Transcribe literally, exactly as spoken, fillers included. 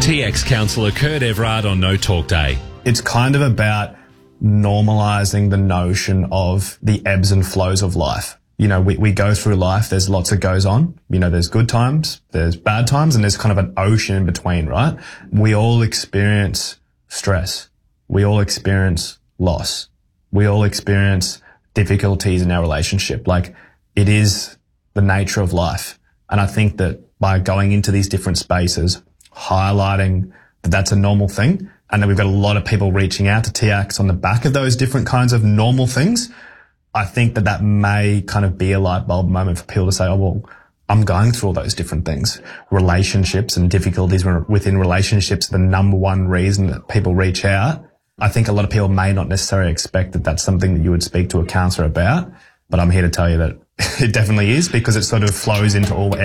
T X counsellor Kurt Everard on No Talk Day. It's kind of about normalising the notion of the ebbs and flows of life. You know, we, we go through life, there's lots that goes on. You know, there's good times, there's bad times, and there's kind of an ocean in between, right? We all experience stress. We all experience loss. We all experience difficulties in our relationship. Like, it is the nature of life. And I think that by going into these different spaces, highlighting that that's a normal thing, and that we've got a lot of people reaching out to T X on the back of those different kinds of normal things, I think that that may kind of be a light bulb moment for people to say, oh, well, I'm going through all those different things. Relationships and difficulties within relationships are the number one reason that people reach out. I think a lot of people may not necessarily expect that that's something that you would speak to a counsellor about, but I'm here to tell you that it definitely is, because it sort of flows into all